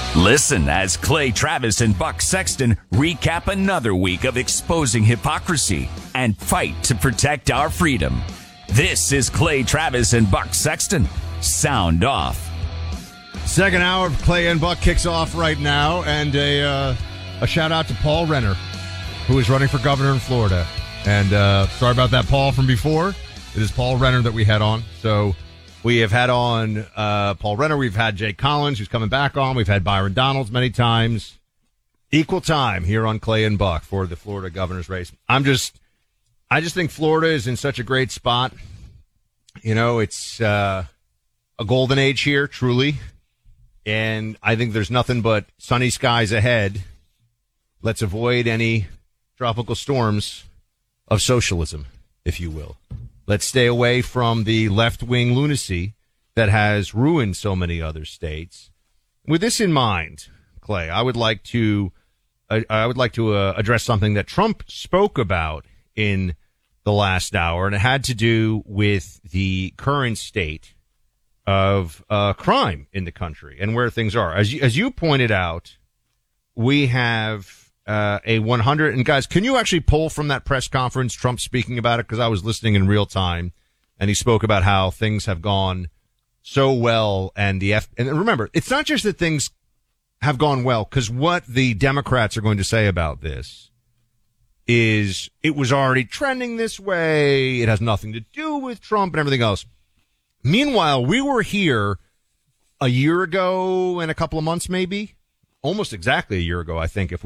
Listen as Clay Travis and Buck Sexton recap another week of exposing hypocrisy and fight to protect our freedom. This is Clay Travis and Buck Sexton. Sound off. Second hour of Clay and Buck kicks off right now, and a shout out to Paul Renner, who is running for governor in Florida. And sorry about that, Paul, from before. It is Paul Renner that we had on. So we have had on Paul Renner. We've had Jay Collins, who's coming back on. We've had Byron Donalds many times. Equal time here on Clay and Buck for the Florida governor's race. I just think Florida is in such a great spot. You know, it's a golden age here, truly. And I think there's nothing but sunny skies ahead. Let's avoid any tropical storms of socialism, if you will. Let's stay away from the left-wing lunacy that has ruined so many other states. With this in mind, Clay, I would like to address something that Trump spoke about in the last hour, and it had to do with the current state of crime in the country and where things are. As you pointed out, we have a 100. And guys, can you actually pull from that press conference Trump speaking about it? Because I was listening in real time, and he spoke about how things have gone so well. And remember, it's not just that things have gone well, because what the Democrats are going to say about this is it was already trending this way. It has nothing to do with Trump and everything else. Meanwhile, we were here a year ago and a couple of months, maybe almost exactly a year ago, I think, if